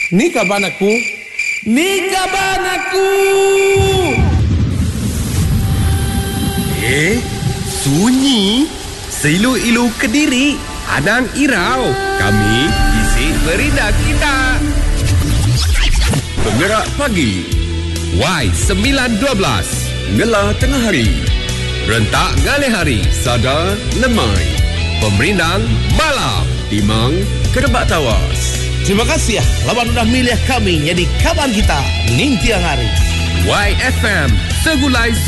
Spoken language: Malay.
Ni kaban aku. Ni kaban aku. Sunyi. Seilu-ilu Kediri. Anang Irau. Kami isi berita kita. Penggerak pagi. Y912. Ngelah tengah hari. Rentak ngalih hari. Sada lemai. Pemerindang malam. Timang kerebak tawas. Terima kasih ya lawan udah milih kami jadi kawan kita ning tiang hari. YFM Segulai